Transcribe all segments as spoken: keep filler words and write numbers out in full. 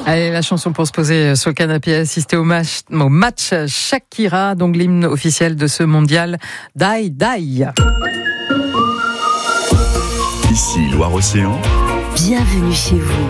Allez, la chanson pour se poser sur le canapé et assister au match, au match Shakira, donc l'hymne officiel de ce mondial. Die, die. Ici Loire-Océan. Bienvenue chez vous.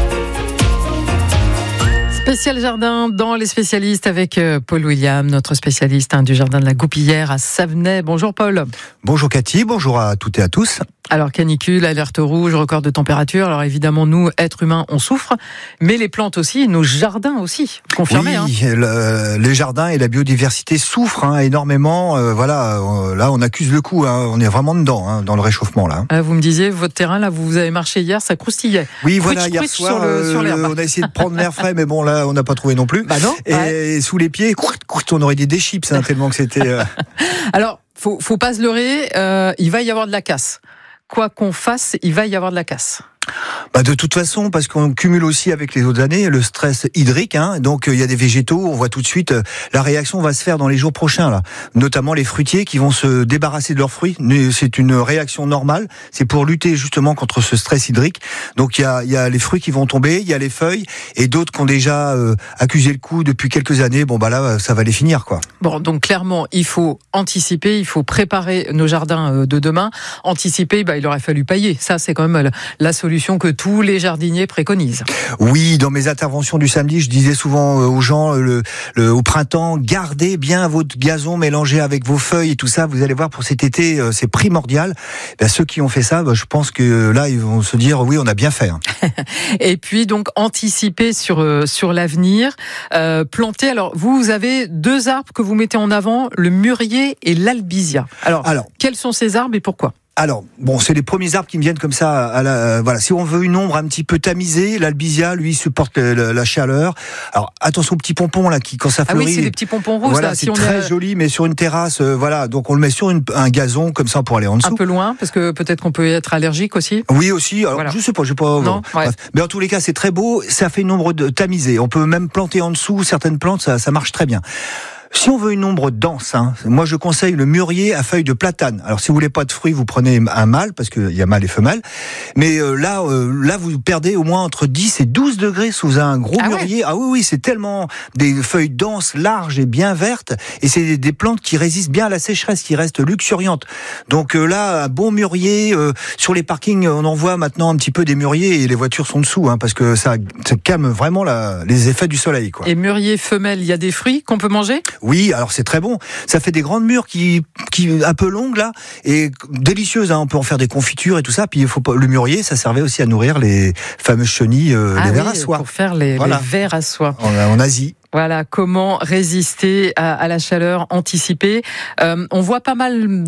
Spécial jardin dans les spécialistes avec Paul William, notre spécialiste hein, du jardin de la Goupillière à Savenay. Bonjour Paul. Bonjour Cathy, bonjour à toutes et à tous. Alors canicule, alerte rouge, record de température. Alors évidemment nous, êtres humains, on souffre, mais les plantes aussi, nos jardins aussi. Confirmé. Oui, hein. le, les jardins et la biodiversité souffrent hein, énormément. Euh, voilà, euh, là on accuse le coup. Hein, on est vraiment dedans, hein, dans le réchauffement là. Ah, vous me disiez, votre terrain là, vous avez marché hier, ça croustillait. Oui, Pritch, voilà, hier pritch soir, sur le, sur euh, on a essayé de prendre l'air frais, mais bon là on n'a pas trouvé non plus. Bah non. Et Ouais. sous les pieds, on aurait dit des chips hein, tellement que c'était. Euh... Alors, faut, faut pas se leurrer. Euh, il va y avoir de la casse. Quoi qu'on fasse, il va y avoir de la casse. Bah de toute façon, parce qu'on cumule aussi avec les autres années le stress hydrique, hein, donc il euh, y a des végétaux, on voit tout de suite, euh, la réaction va se faire dans les jours prochains, là, notamment les fruitiers qui vont se débarrasser de leurs fruits. C'est une réaction normale, c'est pour lutter justement contre ce stress hydrique. Donc il y a, y a les fruits qui vont tomber, il y a les feuilles, et d'autres qui ont déjà euh, accusé le coup depuis quelques années. Bon bah là, ça va les finir, quoi. Bon, donc clairement, il faut anticiper, il faut préparer nos jardins de demain. Anticiper, bah, il aurait fallu pailler. Ça, c'est quand même la solution que tous les jardiniers préconisent. Oui, dans mes interventions du samedi, je disais souvent aux gens, le, le, au printemps, gardez bien votre gazon mélangé avec vos feuilles et tout ça. Vous allez voir, pour cet été, c'est primordial. Ben, ceux qui ont fait ça, ben, je pense que là, ils vont se dire, oui, on a bien fait. Et puis, donc, anticiper sur, sur l'avenir. Euh, planter, alors, vous, vous avez deux arbres que vous mettez en avant, le mûrier et l'albizia. Alors, alors quels sont ces arbres et pourquoi ? Alors, bon, c'est les premiers arbres qui me viennent comme ça. À la, euh, voilà, si on veut une ombre un petit peu tamisée, l'albizia, lui, supporte le, le, la chaleur. Alors, attention aux petits pompons là, qui quand ça fleurit. Ah oui, c'est des petits pompons roses. Voilà, là, c'est si on très est... joli, mais sur une terrasse, euh, voilà. Donc, on le met sur une, un gazon comme ça pour aller en dessous. Un peu loin, parce que peut-être qu'on peut être allergique aussi. Oui, aussi. Alors, voilà. je sais pas, je sais pas. Non, ouais. Mais en tous les cas, c'est très beau. Ça fait une ombre de, tamisée. On peut même planter en dessous certaines plantes. Ça, ça marche très bien. Si on veut une ombre dense, hein, moi je conseille le mûrier à feuilles de platane. Alors si vous voulez pas de fruits, vous prenez un mâle, parce qu'il y a mâle et femelle. Mais euh, là, euh, là vous perdez au moins entre dix et douze degrés sous un gros ah mûrier. Ouais. Ah oui, oui, c'est tellement des feuilles denses, larges et bien vertes. Et c'est des plantes qui résistent bien à la sécheresse, qui restent luxuriantes. Donc euh, là, un bon mûrier, euh, sur les parkings, on en voit maintenant un petit peu des mûriers et les voitures sont dessous, hein, parce que ça, ça calme vraiment la, les effets du soleil, quoi. Et mûrier femelle, il y a des fruits qu'on peut manger ? Oui, alors c'est très bon. Ça fait des grandes mûres qui, qui un peu longues là et délicieuses. Hein. On peut en faire des confitures et tout ça. Puis il faut pas, le mûrier, ça servait aussi à nourrir les fameuses chenilles, euh, ah les oui, vers à soie. Pour faire les, voilà. les vers à soie. En, en Asie. Voilà, comment résister à, à la chaleur, anticiper. Euh, on voit pas mal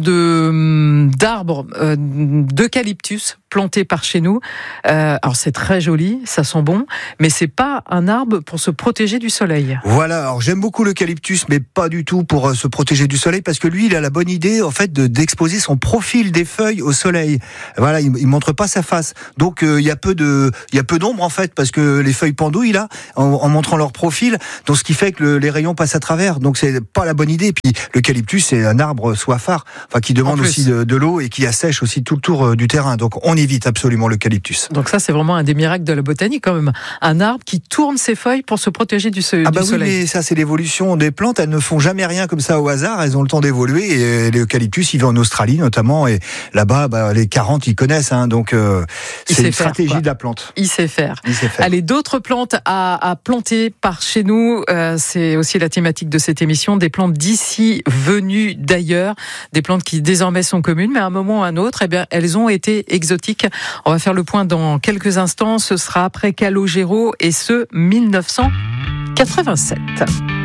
de d'arbres euh, d'eucalyptus plantés par chez nous. Euh, alors c'est très joli, ça sent bon, mais c'est pas un arbre pour se protéger du soleil. Voilà, alors j'aime beaucoup l'eucalyptus, mais pas du tout pour euh, se protéger du soleil, parce que lui, il a la bonne idée en fait de, d'exposer son profil des feuilles au soleil. Voilà, il, il montre pas sa face, donc il euh, y a peu de, il y a peu d'ombre en fait, parce que les feuilles pendouillent là, en, en montrant leur profil. Donc ce qui fait que le, les rayons passent à travers, donc c'est pas la bonne idée. Puis l'eucalyptus, c'est un arbre soifard, enfin qui demande aussi de, de l'eau et qui assèche aussi tout le tour du terrain. Donc on évite absolument l'eucalyptus. Donc ça, c'est vraiment un des miracles de la botanique quand même. Un arbre qui tourne ses feuilles pour se protéger du, so- ah bah du oui, soleil. Mais ça, c'est l'évolution des plantes. Elles ne font jamais rien comme ça au hasard. Elles ont le temps d'évoluer. Et l'eucalyptus, il vit en Australie notamment. Et là-bas, bah, les quarante, ils connaissent. Hein, donc euh, c'est une faire, stratégie quoi. de la plante. Il sait faire. Il sait faire. Allez, d'autres plantes à, à planter par chez nous. Euh, c'est aussi la thématique de cette émission. Des plantes d'ici, venues d'ailleurs. Des plantes qui désormais sont communes, mais à un moment ou à un autre, eh bien, elles ont été exotiques. On va faire le point dans quelques instants. Ce sera après Calogero et ce mille neuf cent quatre-vingt-sept.